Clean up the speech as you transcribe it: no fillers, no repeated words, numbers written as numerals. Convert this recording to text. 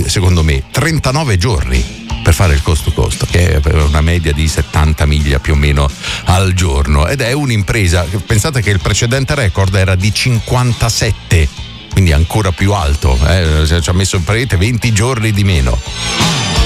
secondo me 39 giorni per fare il coast to coast, che è una media di 70 miglia più o meno al giorno, ed è un'impresa. Pensate che il precedente record era di 57, quindi ancora più alto, ci ha messo praticamente 20 giorni di meno.